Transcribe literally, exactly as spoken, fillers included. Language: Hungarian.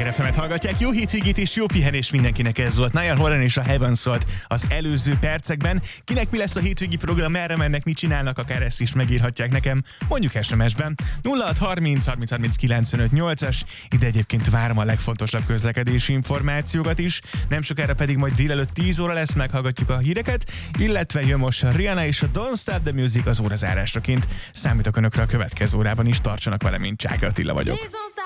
Sláger ef emet hallgatják, jó hétvégét és jó pihenés mindenkinek, ez volt Niall Horan és a Heaven szólt az előző percekben. Kinek mi lesz a hétvégi program, merre mennek, mit csinálnak, akár ezt is megírhatják nekem, mondjuk es em es-ben. nulla hat harminc harminc harminc kilencvenöt nyolcas, ide egyébként várom a legfontosabb közlekedési információkat is, nem sokára pedig majd délelőtt tíz óra lesz, meghallgatjuk a híreket, illetve jön most Rihanna és a Don't Stop the Music az órazárásaként. Számítok önökre a következő órában is, tartsanak velem, mint Csáki Attila vagyok.